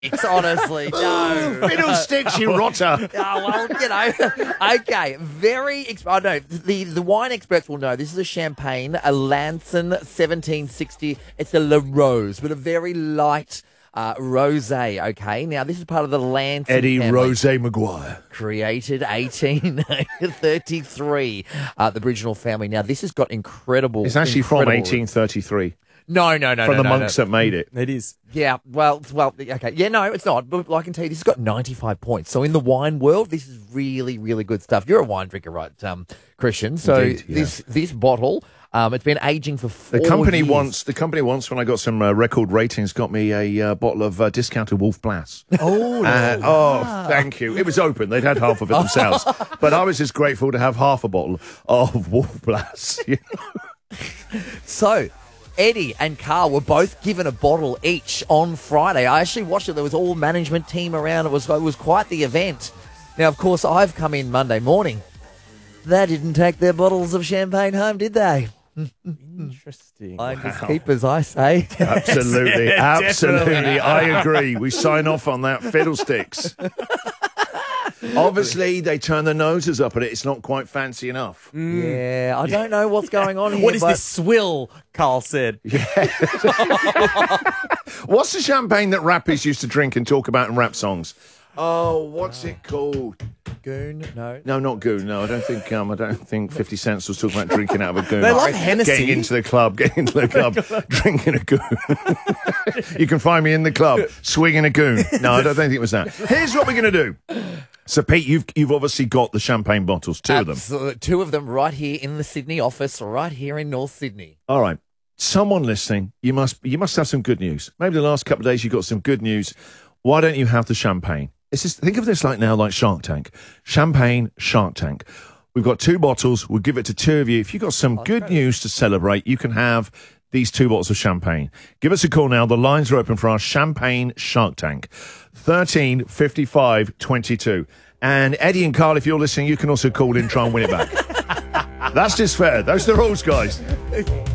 honestly. No. Fiddlesticks, you rotter. Oh, well, okay. The wine experts will know this is a champagne, a Lanson 1760. It's a La Rose, but a very light rosé, okay? Now, this is part of the Lanson Eddie family. Rose Maguire. Created 1833, the original family. Now, this has got incredible... It's actually from 1833. No. From the monks that made it. It is. Yeah, well, okay. Yeah, no, it's not. But I can tell you, this has got 95 points. So in the wine world, this is really, really good stuff. You're a wine drinker, right, Christian? So Indeed, yeah. this bottle, it's been aging for 4 The company years. once, when I got some record ratings, got me a bottle of discounted Wolf Blass. Oh, Thank you. It was open. They'd had half of it themselves. But I was just grateful to have half a bottle of Wolf Blass. You know? So Eddie and Carl were both given a bottle each on Friday. I actually watched it. There was all management team around. It was quite the event. Now, of course, I've come in Monday morning. They didn't take their bottles of champagne home, did they? interesting. Finders keepers, I say. Absolutely. Yeah, Absolutely. definitely. I agree. We sign off on that. Fiddlesticks. Obviously, they turn their noses up at it. It's not quite fancy enough. Yeah, I don't know what's going on here. What is but this swill? Carl said. What's the champagne that rappers used to drink and talk about in rap songs? Oh, what's it called? Goon? No. No, not goon. No, I don't think 50 Cent was talking about drinking out of a goon. They love Hennessy. Getting into the club, drinking a goon. You can find me in the club, swinging a goon. No, I don't think it was that. Here's what we're going to do. So, Pete, you've obviously got the champagne bottles, two of them. Two of them right here in the Sydney office, right here in North Sydney. All right. Someone listening, you must have some good news. Maybe the last couple of days you got some good news. Why don't you have the champagne? It's just, think of this like Shark Tank. Champagne, Shark Tank. We've got two bottles. We'll give it to two of you. If you've got some good news to celebrate, you can have these two bottles of champagne. Give us a call now. The lines are open for our Champagne Shark Tank. 13 55 22. And Eddie and Carl, if you're listening, you can also call in, try and win it back. That's just fair. Those are the rules, guys.